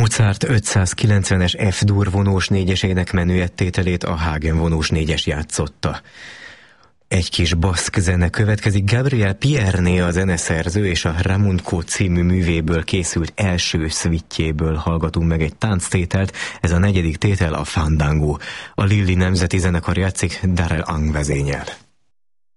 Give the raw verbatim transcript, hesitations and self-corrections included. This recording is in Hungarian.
Mozart ötszázkilencvenes F-dur vonós négyesének menüettételét a Hagen vonós négyes játszotta. Egy kis baszk zene következik. Gabriel Pierné a zeneszerző, és a Ramunco című művéből készült első szvittjéből hallgatunk meg egy tánctételt. Ez a negyedik tétel, a Fandango. A Lilli Nemzeti Zenekar játszik, Darrell Ang vezényel.